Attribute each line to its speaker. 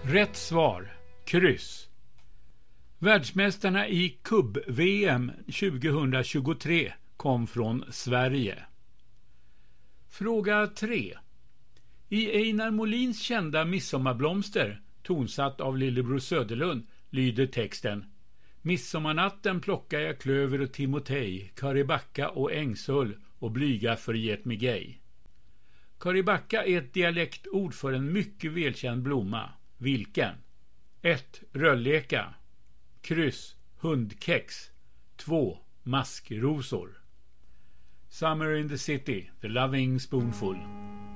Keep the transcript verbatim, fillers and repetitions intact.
Speaker 1: Rätt svar, kryss. Världsmästarna i kubb-V M tjugohundratjugotre kom från Sverige. Fråga tre. I Einar Molins kända Midsommarblomster, tonsatt av Lillebror Söderlund, lyder texten: Midsommarnatten plockar jag klöver och timotej, karibacka och ängsull och blyga för get mig gay. Karibacka är ett dialektord för en mycket välkänd blomma. Vilken? ett. Rölleka. Kryss. Hundkex. två. Maskrosor. Summer in the City, The Loving Spoonful.